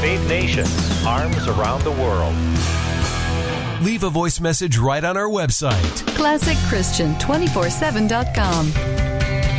Faith Nation, arms around the world. Leave a voice message right on our website. ClassicChristian247.com.